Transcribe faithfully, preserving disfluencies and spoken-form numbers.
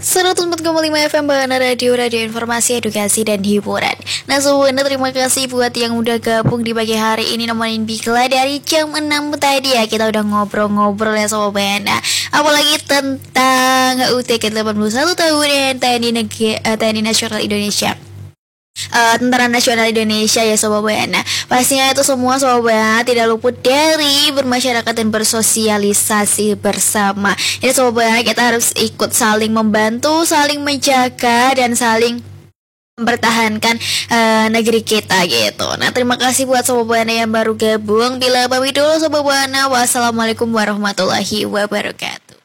seratus empat koma lima F M Bahana Radio, Radio Informasi, Edukasi, dan Hiburan. Nah Sobat, terima kasih buat yang udah gabung di pagi hari ini nemenin Bikla dari jam enam tadi ya. Kita udah ngobrol-ngobrol ya Sobat. Nah, apalagi tentang U T K delapan puluh satu tahun T N I, Neg- T N I Nasional Indonesia. Uh, Tentara Nasional Indonesia ya Sobat. Nah, pastinya itu semua Sobat tidak luput dari bermasyarakat dan bersosialisasi bersama. Ya Sobat, kita harus ikut saling membantu, saling menjaga, dan saling mempertahankan uh, negeri kita gitu. Nah, terima kasih buat Sobat Buana yang baru gabung. Bila pamit dulu Sobat Buana, wassalamualaikum warahmatullahi wabarakatuh.